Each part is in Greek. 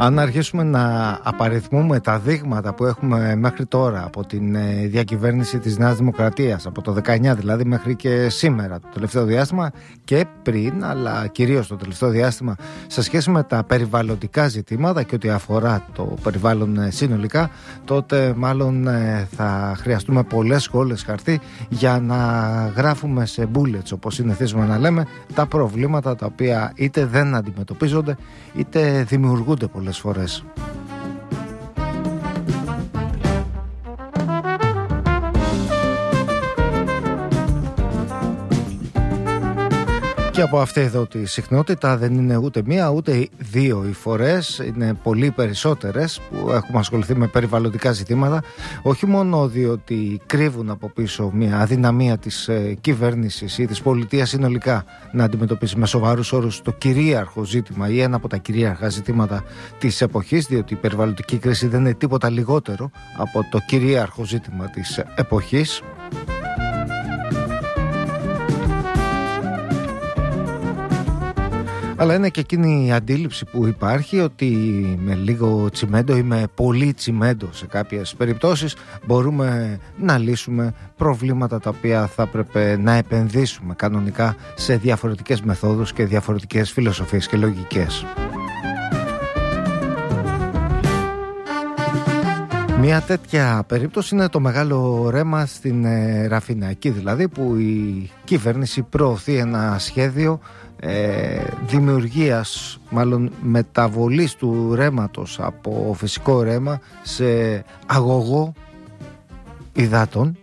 Αν αρχίσουμε να απαριθμούμε τα δείγματα που έχουμε μέχρι τώρα από την διακυβέρνηση της Νέας Δημοκρατίας, από το 19 δηλαδή μέχρι και σήμερα, το τελευταίο διάστημα και πριν, αλλά κυρίως το τελευταίο διάστημα, σε σχέση με τα περιβαλλοντικά ζητήματα και ό,τι αφορά το περιβάλλον συνολικά, τότε μάλλον θα χρειαστούμε πολλές σχόλες χαρτί για να γράφουμε σε bullets, όπως συνηθίζουμε να λέμε, τα προβλήματα τα οποία είτε δεν αντιμετωπίζονται είτε δημιουργούνται πολλές φορές. Και από αυτή εδώ τη συχνότητα δεν είναι ούτε μία ούτε δύο οι φορές, είναι πολύ περισσότερες που έχουμε ασχοληθεί με περιβαλλοντικά ζητήματα, όχι μόνο διότι κρύβουν από πίσω μια αδυναμία της κυβέρνησης ή της πολιτείας συνολικά να αντιμετωπίσει με σοβαρούς όρους το κυρίαρχο ζήτημα ή ένα από τα κυρίαρχα ζητήματα της εποχής, διότι η περιβαλλοντική κρίση δεν είναι τίποτα λιγότερο από το κυρίαρχο ζήτημα της εποχής. Αλλά είναι και εκείνη η αντίληψη που υπάρχει ότι με λίγο τσιμέντο ή με πολύ τσιμέντο σε κάποιες περιπτώσεις μπορούμε να λύσουμε προβλήματα τα οποία θα έπρεπε να επενδύσουμε κανονικά σε διαφορετικές μεθόδους και διαφορετικές φιλοσοφίες και λογικές. Μια τέτοια περίπτωση είναι το μεγάλο ρέμα στην Ραφίνα, εκεί δηλαδή που η κυβέρνηση προωθεί ένα σχέδιο δημιουργίας, μάλλον μεταβολής του ρέματος από φυσικό ρέμα σε αγωγό υδάτων.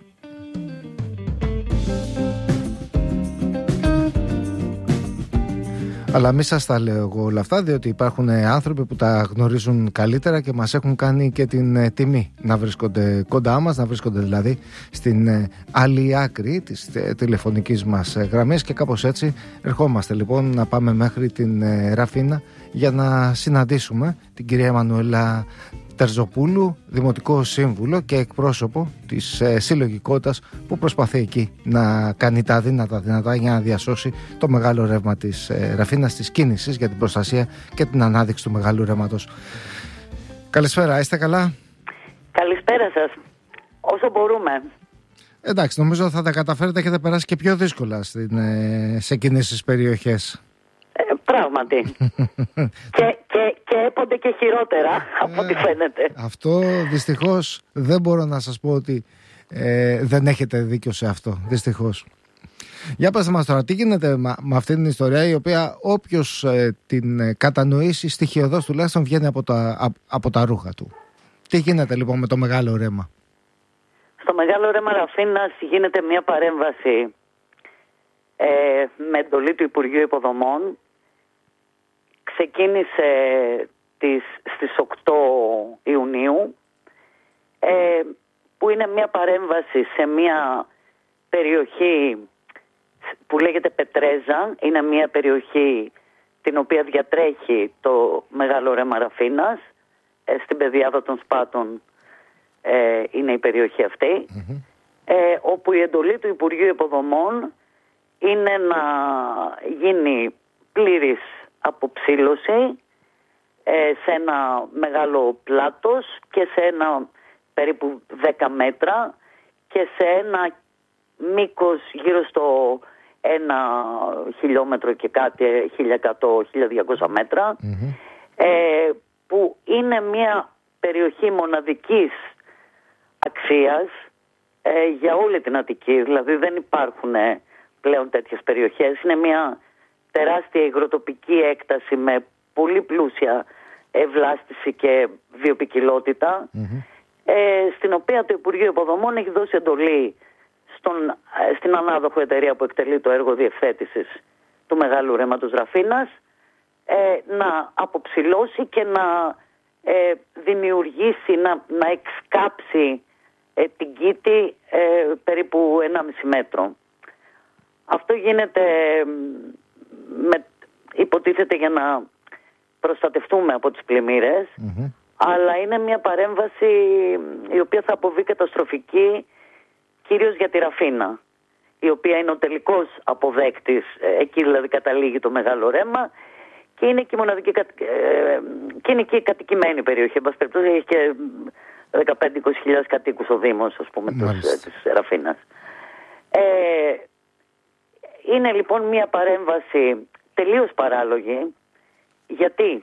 Αλλά μη σας τα λέω εγώ όλα αυτά, διότι υπάρχουν άνθρωποι που τα γνωρίζουν καλύτερα και μας έχουν κάνει και την τιμή να βρίσκονται κοντά μας, να βρίσκονται δηλαδή στην άλλη άκρη της τηλεφωνικής μας γραμμής, και κάπως έτσι ερχόμαστε λοιπόν να πάμε μέχρι την Ραφίνα για να συναντήσουμε την κυρία Εμμανουέλα Τερζοπούλου, Δημοτικό Σύμβουλο και εκπρόσωπο της συλλογικότητας που προσπαθεί εκεί να κάνει τα δυνατά για να διασώσει το μεγάλο ρεύμα της Ραφίνας, της κίνησης για την προστασία και την ανάδειξη του μεγάλου ρεύματος. Καλησπέρα, είστε καλά? Καλησπέρα σας, όσο μπορούμε. Εντάξει, νομίζω θα τα καταφέρετε και θα περάσει και πιο δύσκολα σε εκείνες τις περιοχές. Πράγματι. και έπονται και χειρότερα από ό,τι φαίνεται. Αυτό δυστυχώς δεν μπορώ να σας πω ότι δεν έχετε δίκιο σε αυτό. Δυστυχώς. Για πέστε μας τώρα, τι γίνεται με αυτή την ιστορία, η οποία όποιος την κατανοήσει στοιχειωδώς τουλάχιστον βγαίνει από τα ρούχα του. Τι γίνεται λοιπόν με το μεγάλο ρέμα? Στο μεγάλο ρέμα Ραφίνας γίνεται μια παρέμβαση με εντολή του Υπουργείου Υποδομών. Ξεκίνησε στις 8 Ιουνίου, που είναι μια παρέμβαση σε μια περιοχή που λέγεται Πετρέζα. Είναι μια περιοχή την οποία διατρέχει το μεγάλο ρέμα Ραφίνας, στην πεδιάδα των Σπάτων είναι η περιοχή αυτή, όπου η εντολή του Υπουργείου Υποδομών είναι να γίνει πλήρης αποψήλωση σε ένα μεγάλο πλάτος και σε ένα περίπου 10 μέτρα και σε ένα μήκος γύρω στο 1 χιλιόμετρο και κάτι, 1100-1200 μέτρα, που είναι μια περιοχή μοναδικής αξίας για όλη την Αττική. Δηλαδή δεν υπάρχουν πλέον τέτοιες περιοχές. Είναι μια τεράστια υγροτοπική έκταση με πολύ πλούσια ευλάστηση και βιοποικιλότητα, στην οποία το Υπουργείο Υποδομών έχει δώσει εντολή στην ανάδοχο εταιρεία που εκτελεί το έργο διευθέτησης του μεγάλου ρέματος Ραφίνας να αποψηλώσει και να δημιουργήσει, να εξκάψει την κήτη περίπου 1,5 μέτρο. Αυτό γίνεται υποτίθεται για να προστατευτούμε από τις πλημμύρες, αλλά είναι μια παρέμβαση η οποία θα αποβεί καταστροφική κυρίως για τη Ραφίνα, η οποία είναι ο τελικός αποδέκτης, εκεί δηλαδή καταλήγει το μεγάλο ρέμα, και είναι και η μοναδική και είναι και η κατοικημένη περιοχή. Εν πάση περιπτώσει, έχει και 15-20 κατοίκους ο Δήμος, ας πούμε, της Ραφίνας. Είναι λοιπόν μια παρέμβαση τελείως παράλογη. Γιατί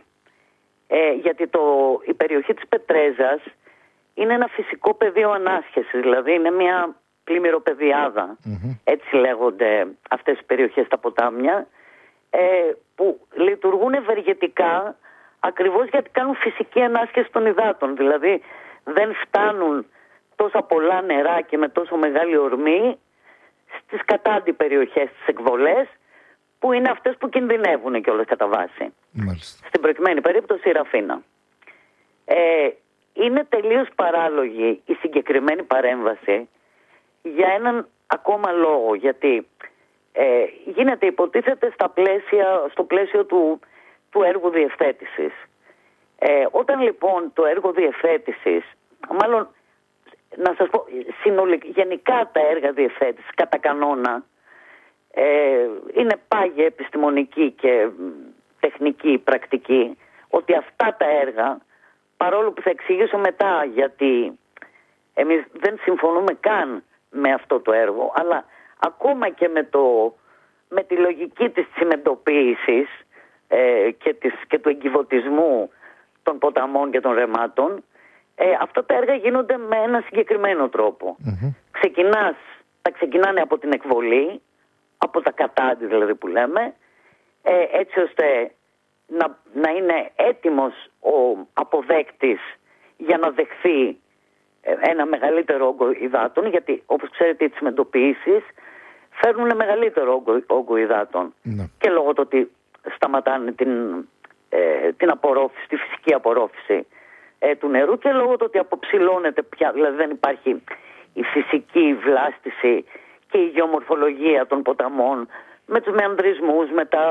η περιοχή της Πετρέζας είναι ένα φυσικό πεδίο ανάσχεσης, δηλαδή είναι μια πλημμυροπεδιάδα, έτσι λέγονται αυτές οι περιοχές, τα ποτάμια, που λειτουργούν ευεργετικά ακριβώς γιατί κάνουν φυσική ανάσχεση των υδάτων, δηλαδή δεν φτάνουν τόσα πολλά νερά και με τόσο μεγάλη ορμή στις κατάντι περιοχές, στις εκβολές, που είναι αυτές που κινδυνεύουν κιόλας κατά βάση. Μάλιστα. Στην προκειμένη περίπτωση η Ραφίνα. Είναι τελείως παράλογη η συγκεκριμένη παρέμβαση για έναν ακόμα λόγο, γιατί γίνεται, υποτίθεται, στο πλαίσιο του έργου διευθέτησης. Όταν λοιπόν το έργο διευθέτησης, μάλλον να σας πω, γενικά τα έργα διευθέτησης κατά κανόνα είναι πάγια επιστημονική και τεχνική πρακτική, ότι αυτά τα έργα, παρόλο που θα εξηγήσω μετά γιατί εμείς δεν συμφωνούμε καν με αυτό το έργο, αλλά ακόμα και με τη λογική της τσιμεντοποίησης και του εγκιβωτισμού των ποταμών και των ρεμάτων, αυτά τα έργα γίνονται με ένα συγκεκριμένο τρόπο. Τα ξεκινάνε από την εκβολή, από τα κατάντι δηλαδή που λέμε, έτσι ώστε να είναι έτοιμος ο αποδέκτης για να δεχθεί ένα μεγαλύτερο όγκο υδάτων, γιατί όπως ξέρετε οι τσιμεντοποιήσεις φέρνουν μεγαλύτερο όγκο υδάτων, και λόγω του ότι σταματάνε την απορρόφηση, τη φυσική απορρόφηση του νερού, και λόγω του ότι αποψηλώνεται πια, δηλαδή δεν υπάρχει η φυσική βλάστηση και η γεωμορφολογία των ποταμών με τους μεανδρισμούς,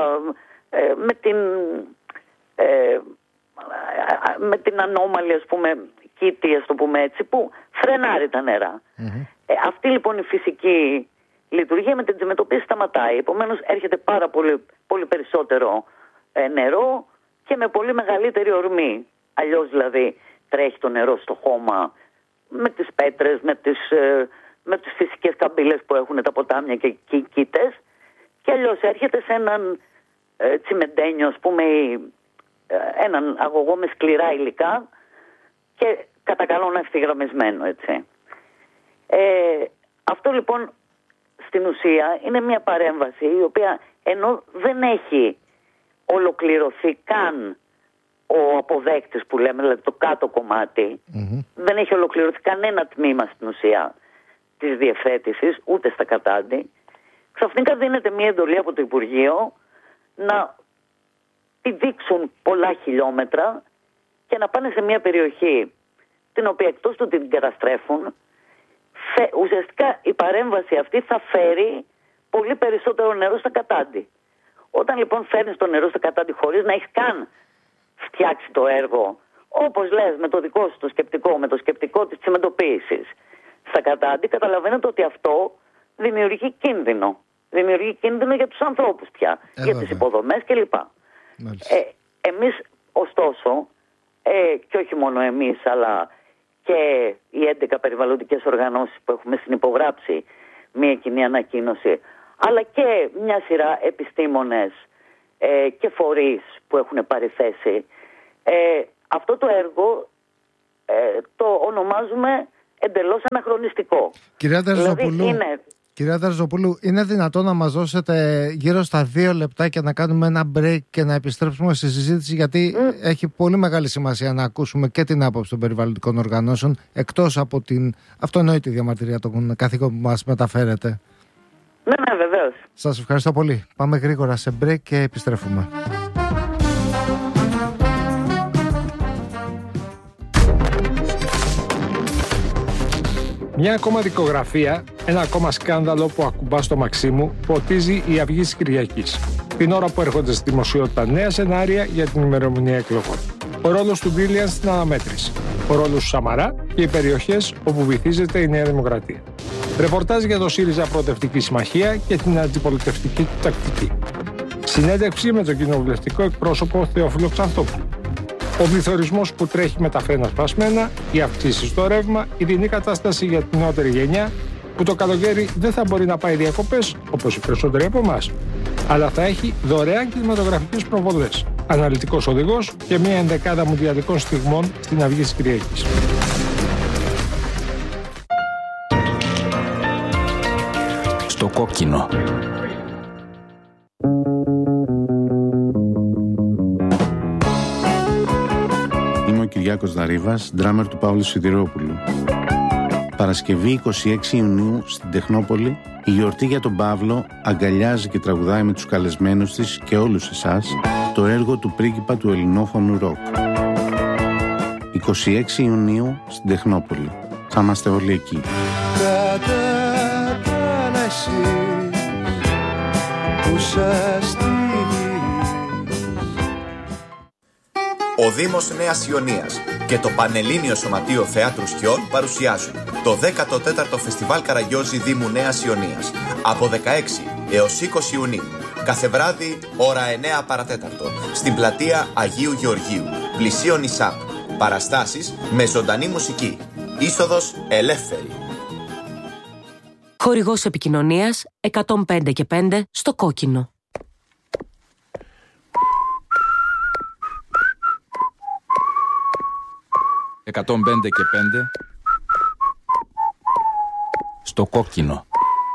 με την ανώμαλη, ας πούμε, κήτη, ας το πούμε έτσι, που φρενάρει τα νερά. Αυτή λοιπόν η φυσική λειτουργία με την τσιμεντοποίηση σταματάει. Επομένως έρχεται πάρα πολύ περισσότερο νερό και με πολύ μεγαλύτερη ορμή. Αλλιώς δηλαδή τρέχει το νερό στο χώμα με τις πέτρες, με τις φυσικές καμπύλες που έχουν τα ποτάμια και οι κήτες, και αλλιώς έρχεται σε έναν τσιμεντένιο, ας πούμε, έναν αγωγό με σκληρά υλικά και κατά κανόνα ευθυγραμμισμένο, έτσι. Αυτό λοιπόν στην ουσία είναι μια παρέμβαση η οποία, ενώ δεν έχει ολοκληρωθεί καν ο αποδέκτης που λέμε, δηλαδή το κάτω κομμάτι, δεν έχει ολοκληρωθεί κανένα τμήμα στην ουσία της διευθέτησης, ούτε στα κατάντι, ξαφνικά δίνεται μια εντολή από το Υπουργείο να πηδήξουν πολλά χιλιόμετρα και να πάνε σε μια περιοχή την οποία εκτός του ότι την καταστρέφουν, ουσιαστικά η παρέμβαση αυτή θα φέρει πολύ περισσότερο νερό στα κατάντι. Όταν λοιπόν φέρνεις το νερό στα κατάντι χωρίς να έχεις καν φτιάξει το έργο, όπως λες, με το δικό σου το σκεπτικό, με το σκεπτικό της τσιμεντοποίησης στα κατάντι, καταλαβαίνετε ότι αυτό δημιουργεί κίνδυνο. Δημιουργεί κίνδυνο για τους ανθρώπους πια, για τις υποδομές κλπ. Εμείς ωστόσο, και όχι μόνο εμείς, αλλά και οι 11 περιβαλλοντικές οργανώσεις που έχουμε συνυπογράψει μια κοινή ανακοίνωση, αλλά και μια σειρά επιστήμονες και φορείς που έχουν πάρει θέση, αυτό το έργο το ονομάζουμε εντελώς αναχρονιστικό. Κυρία Τερζοπούλου, είναι δυνατόν να μας δώσετε γύρω στα 2 λεπτάκια να κάνουμε ένα break και να επιστρέψουμε στη συζήτηση, γιατί έχει πολύ μεγάλη σημασία να ακούσουμε και την άποψη των περιβαλλοντικών οργανώσεων, εκτός από την αυτονόητη διαμαρτυρία των καθήκων που μας μεταφέρετε. Ναι, βεβαίως. Σας ευχαριστώ πολύ. Πάμε γρήγορα σε break και επιστρέφουμε. Μια ακόμα δικογραφία, ένα ακόμα σκάνδαλο που ακουμπά στο Μαξίμου, ποτίζει η Αυγή της Κυριακής. Την ώρα που έρχονται στη δημοσιότητα νέα σενάρια για την ημερομηνία εκλογών. Ο ρόλος του Μπίλιαν στην αναμέτρηση. Ο ρόλος του Σαμαρά και οι περιοχές όπου βυθίζεται η Νέα Δημοκρατία. Ρεπορτάζ για το ΣΥΡΙΖΑ Προοδευτική Συμμαχία και την αντιπολιτευτική του τακτική. Συνέντευξη με τον κοινοβουλευτικό εκπρόσωπο Θεόφιλο Ξανθόπουλο. Ο πληθωρισμός που τρέχει με τα φρένα σπασμένα, οι αυξήσεις στο ρεύμα, η δινή κατάσταση για την νεότερη γενιά, που το καλοκαίρι δεν θα μπορεί να πάει διακοπές, όπως οι περισσότεροι από εμάς, αλλά θα έχει δωρεάν κινηματογραφικές προβολές, αναλυτικός οδηγός και μια ενδεκάδα μουντιαλικών στιγμών στην αυγή της Κυριακής. Στο κόκκινο. Είμαι ο Κυριάκος Δαρίβας, ντράμερ του Παύλου Σιδηρόπουλου. Παρασκευή 26 Ιουνίου στην Τεχνόπολη, η γιορτή για τον Παύλο αγκαλιάζει και τραγουδάει με τους καλεσμένους της και όλους εσάς το έργο του πρίγκιπα του ελληνόφωνου ροκ. 26 Ιουνίου στην Τεχνόπολη. Θα είμαστε όλοι εκεί. Ο Δήμος Νέας Ιωνίας και το Πανελλήνιο Σωματείο Θεάτρου Σκιών παρουσιάζουν το 14ο Φεστιβάλ Καραγκιόζη Δήμου Νέας Ιωνίας από 16 έως 20 Ιουνίου. Κάθε βράδυ, ώρα 9 παρατέταρτο, στην πλατεία Αγίου Γεωργίου, πλησίον ΙΣΑΠ. Παραστάσεις με ζωντανή μουσική. Είσοδος ελεύθερη. Χορηγός επικοινωνίας 105 και 5 στο κόκκινο. «105 και 5» στο κόκκινο.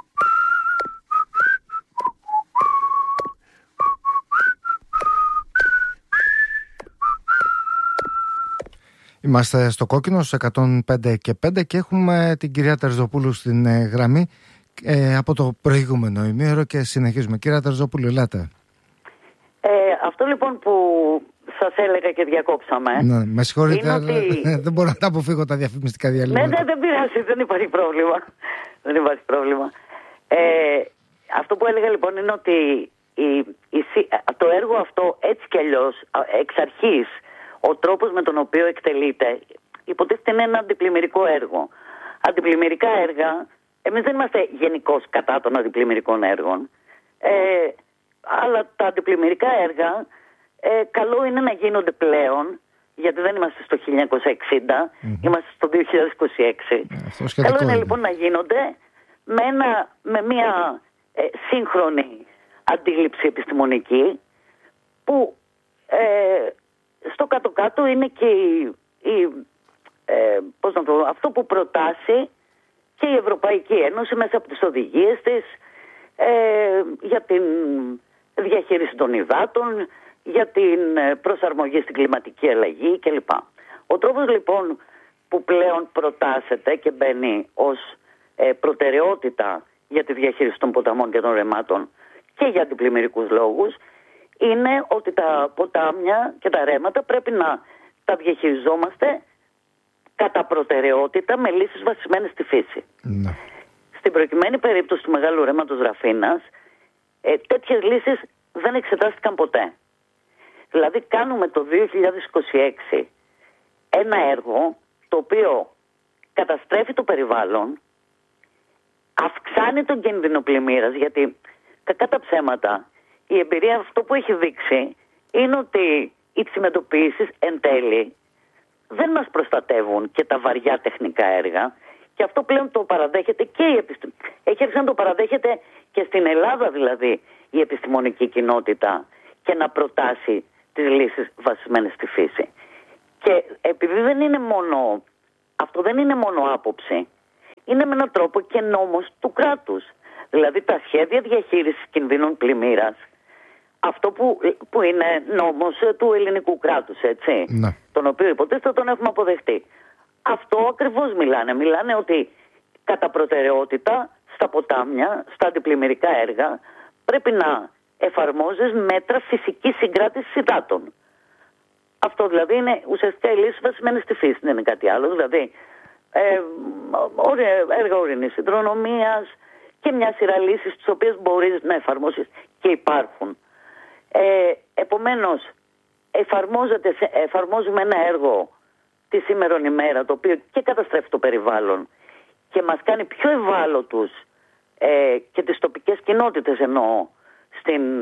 Είμαστε στο κόκκινο, στους 105 και 5 και έχουμε την κυρία Τερζοπούλου στην γραμμή από το προηγούμενο ημίωρο και συνεχίζουμε. Κυρία Τερζοπούλου, ελάτε. Αυτό λοιπόν που σας έλεγα και διακόψαμε. Ναι, με συγχωρείτε, ότι... δεν μπορώ να τα αποφύγω τα διαφημιστικά διαλύματα. Ναι, δεν πειράζει, δεν υπάρχει πρόβλημα. Δεν υπάρχει πρόβλημα. Αυτό που έλεγα λοιπόν είναι ότι το έργο αυτό έτσι κι αλλιώς εξ αρχής ο τρόπος με τον οποίο εκτελείται υποτίθεται είναι ένα αντιπλημμυρικό έργο. Αντιπλημμυρικά έργα, εμείς δεν είμαστε γενικώς κατά των αντιπλημμυρικών έργων, αλλά τα αντιπλημμυρικά έργα καλό είναι να γίνονται πλέον, γιατί δεν είμαστε στο 1960, είμαστε στο 2026. Καλό είναι λοιπόν να γίνονται με μια σύγχρονη αντίληψη επιστημονική, που στο κάτω-κάτω είναι και αυτό που προτάσει και η Ευρωπαϊκή Ένωση μέσα από τις οδηγίες της για την διαχείριση των υδάτων, για την προσαρμογή στην κλιματική αλλαγή κλπ. Ο τρόπος λοιπόν που πλέον προτάσεται και μπαίνει ως προτεραιότητα για τη διαχείριση των ποταμών και των ρεμάτων και για αντιπλημμυρικούς λόγους είναι ότι τα ποτάμια και τα ρέματα πρέπει να τα διαχειριζόμαστε κατά προτεραιότητα με λύσεις βασισμένες στη φύση. Ναι. Στην προκειμένη περίπτωση του μεγάλου ρέματος Ραφίνας, τέτοιες λύσεις δεν εξετάστηκαν ποτέ. Δηλαδή κάνουμε το 2026 ένα έργο το οποίο καταστρέφει το περιβάλλον, αυξάνει τον κίνδυνο πλημμύρας, γιατί κακά τα ψέματα η εμπειρία αυτό που έχει δείξει είναι ότι οι τσιμεντοποιήσεις εν τέλει δεν μας προστατεύουν και τα βαριά τεχνικά έργα, και αυτό πλέον το παραδέχεται και η επιστήμη. Έχει αρχίσει να το παραδέχεται και στην Ελλάδα δηλαδή η επιστημονική κοινότητα και να προτάσει τις λύσεις βασισμένες στη φύση. Και επειδή αυτό δεν είναι μόνο άποψη, είναι με έναν τρόπο και νόμος του κράτους. Δηλαδή τα σχέδια διαχείρισης κινδύνων πλημμύρας, αυτό που είναι νόμος του ελληνικού κράτους, έτσι, ναι, τον οποίο υποτίθεται τον έχουμε αποδεχτεί. Αυτό ακριβώς μιλάνε. Μιλάνε ότι κατά προτεραιότητα στα ποτάμια, στα αντιπλημμυρικά έργα, πρέπει να εφαρμόζεις μέτρα φυσικής συγκράτησης υδάτων. Αυτό δηλαδή είναι ουσιαστικά οι λύσεις βασισμένες στη φύση, δεν είναι κάτι άλλο. Δηλαδή έργα ορεινής υδρονομίας και μια σειρά λύσεις τις οποίες μπορείς να εφαρμόσεις και υπάρχουν. Επομένως, εφαρμόζουμε ένα έργο τη σήμερον ημέρα, το οποίο και καταστρέφει το περιβάλλον και μας κάνει πιο ευάλωτους και τις τοπικές κοινότητες εννοώ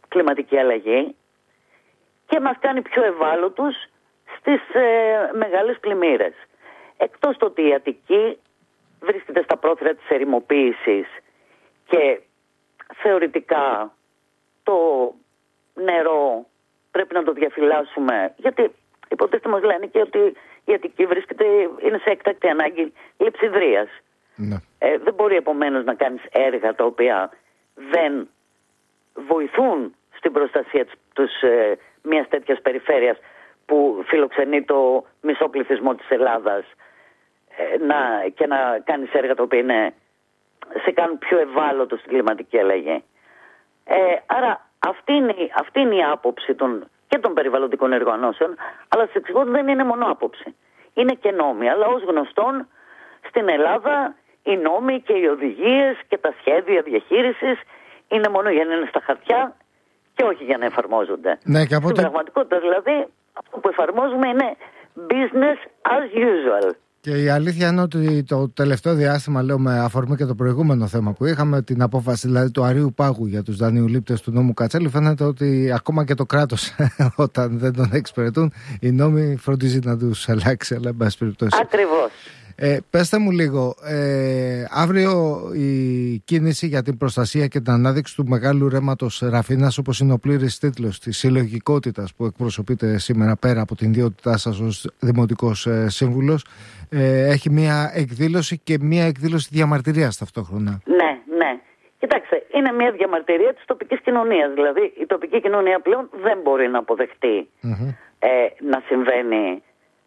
κλιματική αλλαγή και μας κάνει πιο ευάλωτους στις μεγάλες πλημμύρες. Εκτός το ότι η Αττική βρίσκεται στα πρόθυρα της ερημοποίησης και θεωρητικά το νερό πρέπει να το διαφυλάσσουμε, γιατί υποτίθεται μας λένε και ότι η Αττική είναι σε έκτακτη ανάγκη λειψιδρίας. Ναι. Δεν μπορεί επομένως να κάνεις έργα τα οποία δεν βοηθούν στην προστασία μιας τέτοιας περιφέρειας που φιλοξενεί το μισό πληθυσμό της Ελλάδας και να κάνεις έργα τα οποία σε κάνουν πιο ευάλωτο στην κλιματική αλλαγή. Άρα αυτή είναι η άποψη και των περιβαλλοντικών οργανώσεων, αλλά σας εξηγώ ότι δεν είναι μόνο άποψη. Είναι και νόμοι, αλλά ως γνωστόν στην Ελλάδα οι νόμοι και οι οδηγίες και τα σχέδια διαχείρισης είναι μόνο για να είναι στα χαρτιά και όχι για να εφαρμόζονται. Ναι, και στην πραγματικότητα δηλαδή αυτό που εφαρμόζουμε είναι business as usual. Και η αλήθεια είναι ότι το τελευταίο διάστημα, λέω με αφορμή και το προηγούμενο θέμα που είχαμε, την απόφαση δηλαδή του Αρείου Πάγου για τους δανειολήπτες του νόμου Κατσέλη, φαίνεται ότι ακόμα και το κράτος όταν δεν τον εξυπηρετούν, οι νόμοι φροντίζει να τους αλλάξει, αλλά εν πάση περιπτώσει. Ακριβώς. Πέστε μου λίγο, αύριο η κίνηση για την προστασία και την ανάδειξη του μεγάλου ρέματος Ραφίνας, όπως είναι ο πλήρης τίτλος της συλλογικότητας που εκπροσωπείτε σήμερα πέρα από την ιδιότητά σας ως Δημοτικός Σύμβουλος, έχει μια εκδήλωση και μια εκδήλωση διαμαρτυρίας ταυτόχρονα. Ναι. Κοιτάξτε, είναι μια διαμαρτυρία της τοπικής κοινωνίας. Δηλαδή η τοπική κοινωνία πλέον δεν μπορεί να αποδεχτεί να συμβαίνει,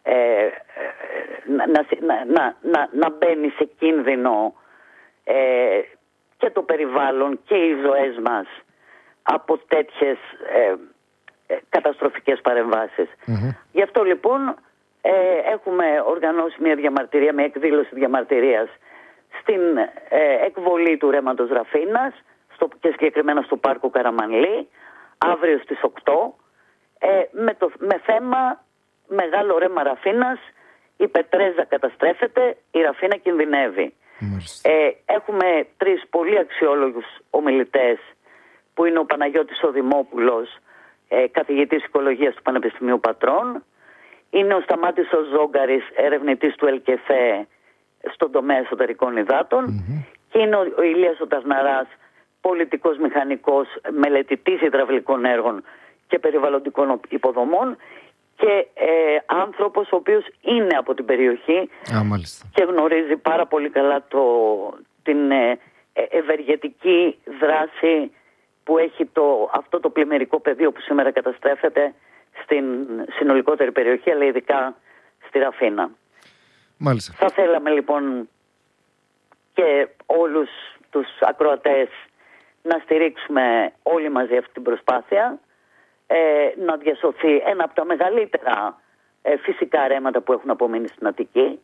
να μπαίνει σε κίνδυνο και το περιβάλλον και οι ζωές μας από τέτοιες καταστροφικές παρεμβάσεις. Γι' αυτό λοιπόν έχουμε οργανώσει μια διαμαρτυρία, μια εκδήλωση διαμαρτυρίας στην εκβολή του ρέματος Ραφίνας και συγκεκριμένα στο πάρκο Καραμανλή αύριο στις 8 με θέμα μεγάλο ρέμα Ραφίνας, η Πετρέζα καταστρέφεται, η Ραφίνα κινδυνεύει. Έχουμε 3 πολύ αξιόλογους ομιλητές που είναι ο Παναγιώτης ο Δημόπουλος, καθηγητής οικολογίας του Πανεπιστημίου Πατρών, είναι ο Σταμάτης ο Ζόγκαρης, ερευνητής του ΕΛΚΕΦΕ στον τομέα εσωτερικών υδάτων και είναι ο Ηλίας ο Ταρναράς, πολιτικός μηχανικός, μελετητής υδραυλικών έργων και περιβαλλοντικών υποδομών και άνθρωπος ο οποίος είναι από την περιοχή και γνωρίζει πάρα πολύ καλά την ευεργετική δράση που έχει αυτό το πλημμυρικό πεδίο που σήμερα καταστρέφεται στην συνολικότερη περιοχή, αλλά ειδικά στη Ραφίνα. Μάλιστα. Θα θέλαμε λοιπόν και όλους τους ακροατές να στηρίξουμε όλοι μαζί αυτή την προσπάθεια, να διασωθεί ένα από τα μεγαλύτερα φυσικά ρέματα που έχουν απομείνει στην Αττική.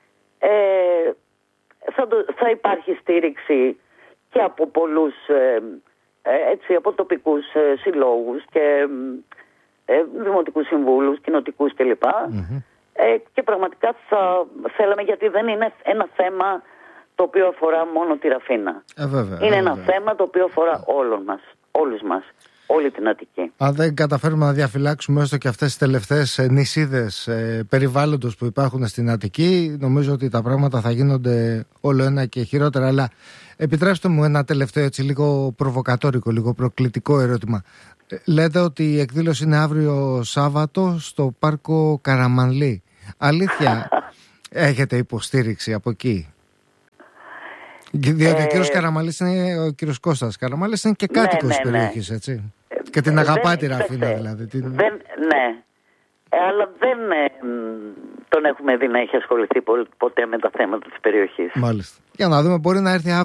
Θα υπάρχει στήριξη και από πολλούς από τοπικούς συλλόγους και δημοτικούς συμβούλους, κοινοτικούς κλπ. Και πραγματικά θα θέλαμε, γιατί δεν είναι ένα θέμα το οποίο αφορά μόνο τη Ραφίνα. Είναι ένα θέμα το οποίο αφορά όλους μας, όλη την Αττική. Αν δεν καταφέρουμε να διαφυλάξουμε έστω και αυτές τις τελευταίες νησίδες περιβάλλοντος που υπάρχουν στην Αττική, νομίζω ότι τα πράγματα θα γίνονται όλο ένα και χειρότερα. Αλλά επιτρέψτε μου ένα τελευταίο έτσι λίγο προβοκατόρικο, λίγο προκλητικό ερώτημα. Λέτε ότι η εκδήλωση είναι αύριο Σάββατο στο πάρκο Καραμανλή. Αλήθεια, έχετε υποστήριξη από εκεί? Διότι ο κύριος Καραμανλής είναι ο κύριος Κώστας Καραμανλής, είναι και κάτοικος της περιοχής, έτσι. Και την αγαπάει τη Ραφίνα δηλαδή. Αλλά δεν τον έχουμε δει να έχει ασχοληθεί ποτέ με τα θέματα της περιοχής. Μάλιστα. Για να δούμε, μπορεί να έρθει